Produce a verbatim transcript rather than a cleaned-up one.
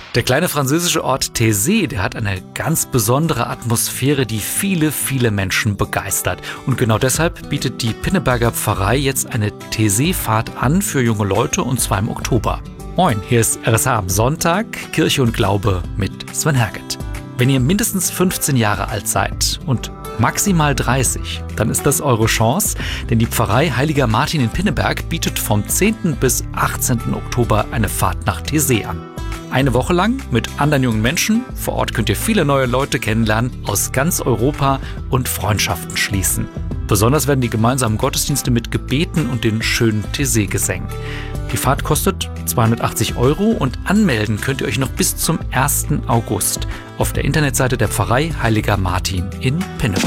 Der kleine französische Ort Taizé, der hat eine ganz besondere Atmosphäre, die viele, viele Menschen begeistert. Und genau deshalb bietet die Pinneberger Pfarrei jetzt eine Taizé-Fahrt an für junge Leute, und zwar im Oktober. Moin, hier ist R S H am Sonntag, Kirche und Glaube mit Sven Herget. Wenn ihr mindestens fünfzehn Jahre alt seid und maximal dreißig, dann ist das eure Chance, denn die Pfarrei Heiliger Martin in Pinneberg bietet vom zehnten bis achtzehnten Oktober eine Fahrt nach Taizé an. Eine Woche lang mit anderen jungen Menschen. Vor Ort könnt ihr viele neue Leute kennenlernen aus ganz Europa und Freundschaften schließen. Besonders werden die gemeinsamen Gottesdienste mit Gebeten und den schönen Taizé-Gesängen. Die Fahrt kostet zweihundertachtzig Euro und anmelden könnt ihr euch noch bis zum ersten August auf der Internetseite der Pfarrei Heiliger Martin in Pinneberg.